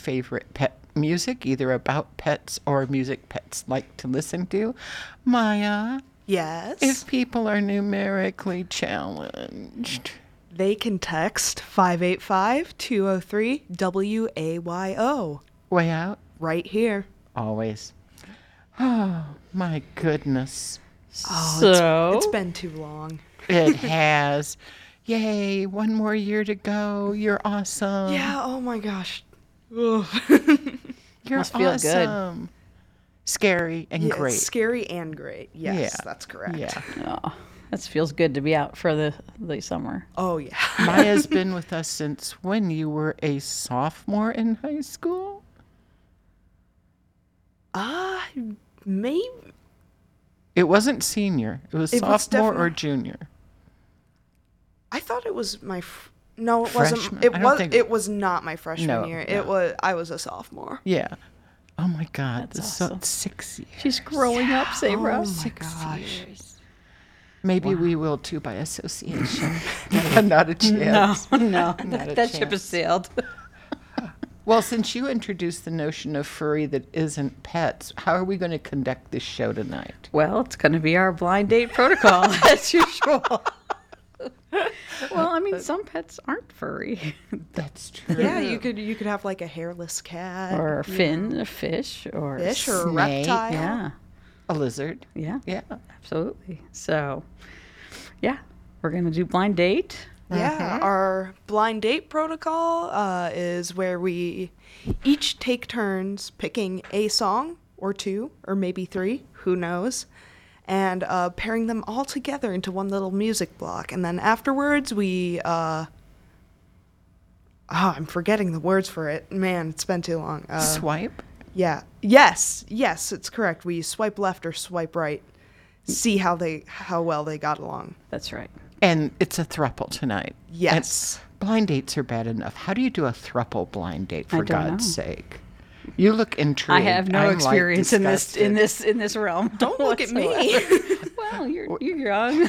favorite pet music, either about pets or music pets like to listen to. Maya, Yes. if people are numerically challenged, They can text 585-203-WAYO. way out, Right here. always. Oh, my goodness. So It's been too long. It has. Yay, one more year to go. You're awesome. Yeah, oh my gosh. Ugh. You're Must feel good. awesome. Scary and Yeah, great. Scary and great. Yes, Yeah. that's correct. Yeah. oh, that feels good to be out for the summer. Oh, yeah. Maya's been with us since when? You were a sophomore in high school? Maybe. It wasn't senior. It was It was sophomore or definitely- junior. I thought it was my. No, it Freshman? wasn't. I It don't was. think- It was not my freshman No, year. no. It was. I was a sophomore. Yeah. Oh my God. That's This awesome. is 6 years. She's growing up, Sabra. Oh my 6 gosh. years. Maybe we will too by association. Not a No, chance. no, Not a that ship chance. has sailed. Well, since you introduced the notion of furry that isn't pets, how are we going to conduct this show tonight? Well, it's going to be our blind date protocol as usual. Well, I mean, some pets aren't furry, That's true. Yeah, you could have like a hairless cat or a fin, a fish, or fish or a snake. reptile. yeah, A lizard. yeah, Yeah. absolutely. So, yeah, we're going to do blind date. Yeah, our blind date protocol is where we each take turns picking a song or two or maybe three, who knows, and pairing them all together into one little music block. And then afterwards I'm forgetting the words for it. Man, it's been too long. Swipe. Yeah. Yes, it's correct. We swipe left or swipe right. See how well they got along. That's right. And it's a thruple tonight. Yes. And blind dates are bad enough. How do you do a thruple blind date, for I don't God's know. sake? You look intrigued. I have no I'm, like, experience in disgusted. this realm. Don't look at me. whatsoever. Well, you're young.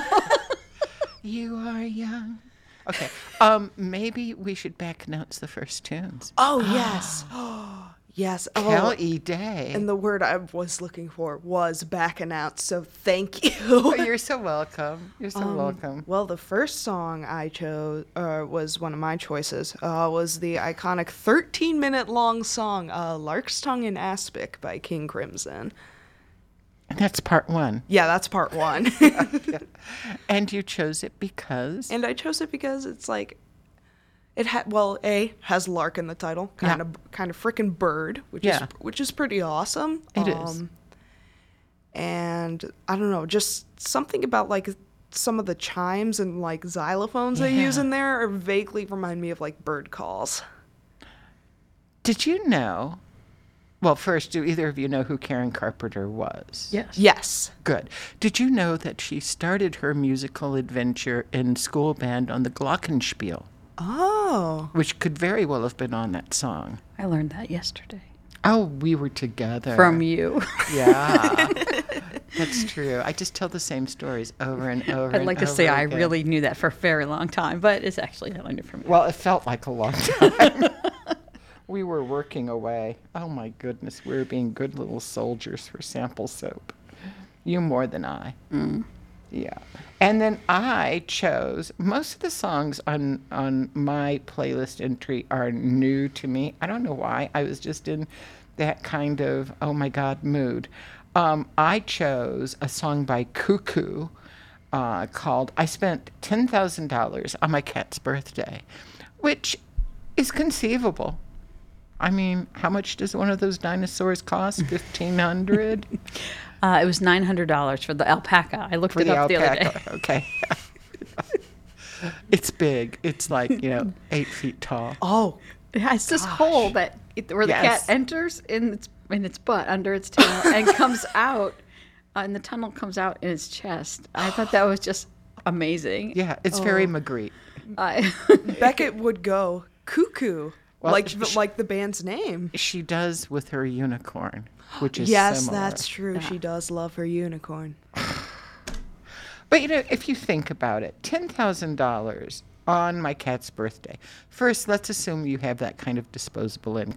You are young. Okay. Maybe we should back announce the first tunes. Oh, yes. Yes. Oh, Kelly Day. and the word I was looking for was back announced, so thank you. Oh, you're so welcome. You're so welcome. Well, the first song I chose was one of my choices. Was the iconic 13-minute long song "Lark's Tongue in Aspic" by King Crimson. And that's part one. Yeah, that's part one. And you chose it because? And I chose it because it's like it has lark in the title, kind of freaking bird, which is pretty awesome. It is. And I don't know, just something about like some of the chimes and like xylophones they use in there are vaguely remind me of like bird calls. Did you know? Well, first, do either of you know who Karen Carpenter was? Yes. Yes. Good. Did you know that she started her musical adventure in school band on the Glockenspiel, Oh. which could very well have been on that song? I learned that yesterday Oh, we were together. from you. Yeah. That's true. I just tell the same stories over and over I'd like to and say over I again. really knew that for a very long time, but it's actually I learned it from you. Well, it felt like a long time. We were working away. Oh, my goodness. We were being good little soldiers for Sample Soap. You more than I. Yeah. And then I chose, most of the songs on my playlist entry are new to me. I don't know why. I was just in that kind of, oh my God, mood. I chose a song by Cuckoo called I Spent $10,000 on My Cat's Birthday, which is conceivable. I mean, how much does one of those dinosaurs cost? $1,500? It was $900 for the alpaca. I looked For it the up the other day. alpaca. Okay. It's big. It's like, 8 feet tall. Oh. It has this hole where the Yes. cat enters in its butt under its tail and comes out, and the tunnel comes out in its chest. I thought that was just amazing. Yeah, it's very Magritte. Beckett would go cuckoo. Well, like the band's name. She does with her unicorn, which is Yes, similar. that's true. She does love her unicorn. But, if you think about it, $10,000 on my cat's birthday. First, let's assume you have that kind of disposable income.